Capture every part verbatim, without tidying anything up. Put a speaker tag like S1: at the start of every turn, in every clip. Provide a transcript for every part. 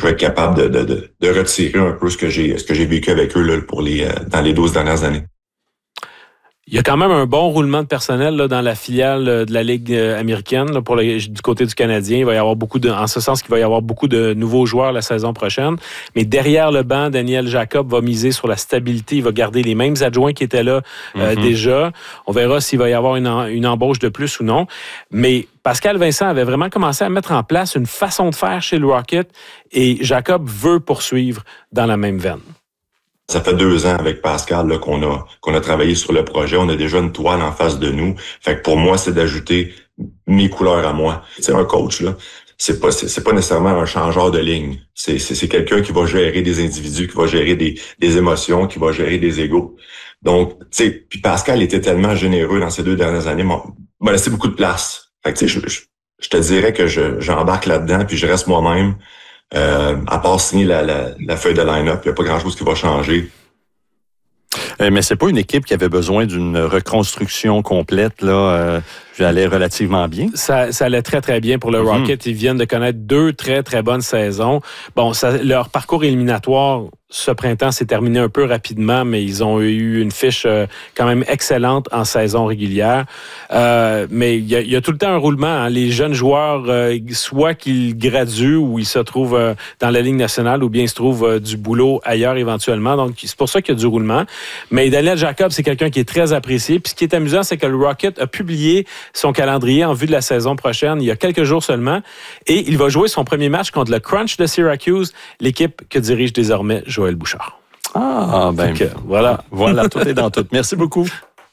S1: vais être capable de, de, de, de retirer un peu ce que j'ai, ce que j'ai vécu avec eux là, pour les, dans les douze dernières années.
S2: Il y a quand même un bon roulement de personnel là, dans la filiale de la Ligue américaine là, pour le, du côté du Canadien. Il va y avoir beaucoup de, en ce sens qu'il va y avoir beaucoup de nouveaux joueurs la saison prochaine. Mais derrière le banc, Daniel Jacob va miser sur la stabilité. Il va garder les mêmes adjoints qui étaient là euh, mm-hmm. déjà. On verra s'il va y avoir une, une embauche de plus ou non. Mais Pascal Vincent avait vraiment commencé à mettre en place une façon de faire chez le Rocket et Jacob veut poursuivre dans la même veine.
S1: Ça fait deux ans avec Pascal là, qu'on a qu'on a travaillé sur le projet. On a déjà une toile en face de nous. Fait que pour moi, c'est d'ajouter mes couleurs à moi. C'est un coach là. C'est pas c'est, c'est pas nécessairement un changeur de ligne. C'est c'est, c'est quelqu'un qui va gérer des individus, qui va gérer des des émotions, qui va gérer des égos. Donc, tu sais, puis Pascal était tellement généreux dans ces deux dernières années, m'a, m'a laissé beaucoup de place. Fait que tu sais, je, je, je te dirais que je j'embarque là-dedans, puis je reste moi-même. Euh, à part signer la, la, la feuille de line-up, il n'y a pas grand-chose qui va changer.
S3: Euh, mais c'est pas une équipe qui avait besoin d'une reconstruction complète, là. Euh, allait relativement bien.
S2: Ça, ça allait très, très bien pour le Rocket. Mm-hmm. Ils viennent de connaître deux très, très bonnes saisons. Bon, ça, leur parcours éliminatoire, ce printemps, s'est terminé un peu rapidement, mais ils ont eu une fiche euh, quand même excellente en saison régulière. Euh, mais il y, y a tout le temps un roulement. Hein. Les jeunes joueurs, euh, soit qu'ils graduent ou ils se trouvent euh, dans la Ligue nationale ou bien ils se trouvent euh, du boulot ailleurs éventuellement. Donc, c'est pour ça qu'il y a du roulement. Mais Daniel Jacob, c'est quelqu'un qui est très apprécié. Puis ce qui est amusant, c'est que le Rocket a publié son calendrier en vue de la saison prochaine il y a quelques jours seulement. Et il va jouer son premier match contre le Crunch de Syracuse, l'équipe que dirige désormais Joël Bouchard.
S3: Ah, ben
S2: Donc, voilà.
S3: Voilà, tout est dans tout. Merci beaucoup.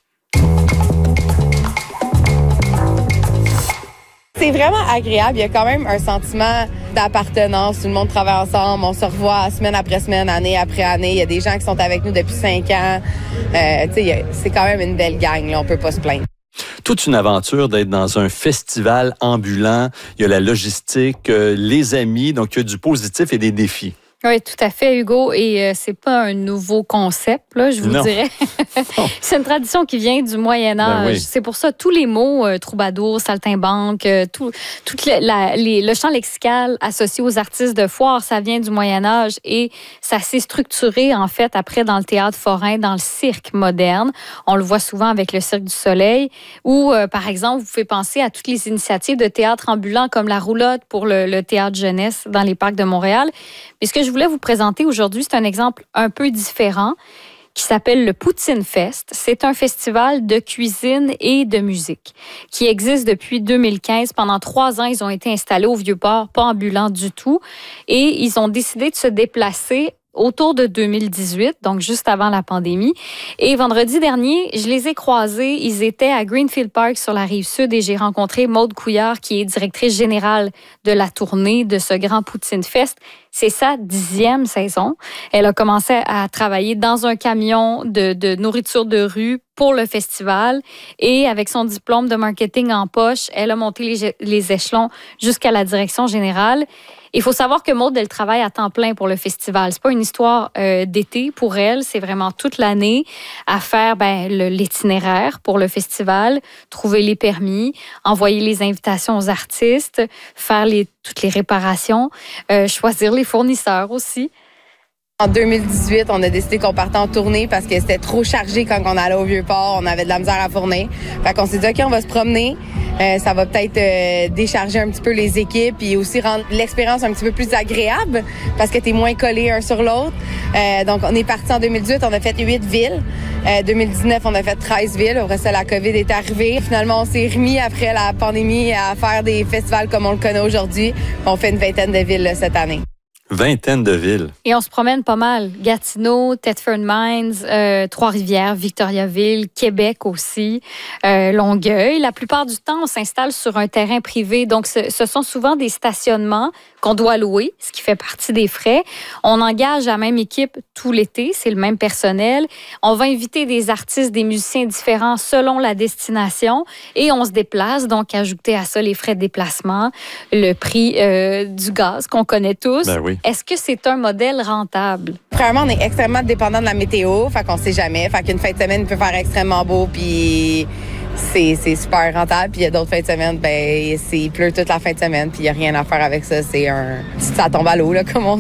S4: C'est vraiment agréable. Il y a quand même un sentiment d'appartenance. Tout le monde travaille ensemble. On se revoit semaine après semaine, année après année. Il y a des gens qui sont avec nous depuis cinq ans. Euh, tu sais, c'est quand même une belle gang. Là. On peut pas se plaindre.
S3: Toute une aventure d'être dans un festival ambulant. Il y a la logistique, euh, les amis. Donc, il y a du positif et des défis.
S5: Oui, tout à fait, Hugo. Et euh, c'est pas un nouveau concept, là, je vous
S3: non.
S5: dirais. C'est une tradition qui vient du Moyen Âge. Ben oui. C'est pour ça tous les mots euh, troubadour, saltimbanque, euh, tout, tout le, la, les, le champ lexical associé aux artistes de foire, ça vient du Moyen Âge et ça s'est structuré en fait après dans le théâtre forain, dans le cirque moderne. On le voit souvent avec le Cirque du Soleil. Ou euh, par exemple, vous pouvez penser à toutes les initiatives de théâtre ambulant comme la roulotte pour le, le théâtre jeunesse dans les parcs de Montréal. Mais ce que je voulais vous présenter aujourd'hui, c'est un exemple un peu différent qui s'appelle le Poutine Fest. C'est un festival de cuisine et de musique qui existe depuis deux mille quinze. Pendant trois ans, ils ont été installés au Vieux-Port, pas ambulants du tout. Et ils ont décidé de se déplacer autour de deux mille dix-huit, donc juste avant la pandémie. Et vendredi dernier, je les ai croisés. Ils étaient à Greenfield Park sur la Rive-Sud et j'ai rencontré Maude Couillard, qui est directrice générale de la tournée de ce grand Poutine Fest. C'est sa dixième saison. Elle a commencé à travailler dans un camion de, de nourriture de rue pour le festival et avec son diplôme de marketing en poche, elle a monté les, les échelons jusqu'à la direction générale. Il faut savoir que Maude, elle travaille à temps plein pour le festival. C'est pas une histoire euh, d'été pour elle, c'est vraiment toute l'année à faire ben, le, l'itinéraire pour le festival, trouver les permis, envoyer les invitations aux artistes, faire les, toutes les réparations, euh, choisir les fournisseurs aussi.
S4: En deux mille dix-huit, on a décidé qu'on partait en tournée parce que c'était trop chargé quand on allait au Vieux-Port. On avait de la misère à fournir. Fait qu'on s'est dit, OK, on va se promener. Euh, ça va peut-être euh, décharger un petit peu les équipes et aussi rendre l'expérience un petit peu plus agréable parce que t'es moins collé un sur l'autre. Euh, donc, on est parti en deux mille dix-huit. On a fait huit villes. Euh, deux mille dix-neuf, on a fait treize villes. Après ça, la COVID est arrivée. Finalement, on s'est remis après la pandémie à faire des festivals comme on le connaît aujourd'hui. On fait une vingtaine de villes là, cette année.
S3: Vingtaine de villes.
S5: Et on se promène pas mal. Gatineau, Thetford Mines, euh, Trois-Rivières, Victoriaville, Québec aussi, euh, Longueuil. La plupart du temps, on s'installe sur un terrain privé. Donc, ce, ce sont souvent des stationnements qu'on doit louer, ce qui fait partie des frais. On engage la même équipe tout l'été, c'est le même personnel. On va inviter des artistes, des musiciens différents selon la destination et on se déplace. Donc, ajouter à ça les frais de déplacement, le prix euh, du gaz qu'on connaît tous.
S3: Ben oui.
S5: Est-ce que c'est un modèle rentable?
S4: Premièrement, on est extrêmement dépendant de la météo, fait qu'on sait jamais. Fait qu'une fin de semaine peut faire extrêmement beau, puis c'est, c'est super rentable. Puis il y a d'autres fins de semaine, ben c'est il pleut toute la fin de semaine, puis il y a rien à faire avec ça. C'est un, ça tombe à l'eau là, comme on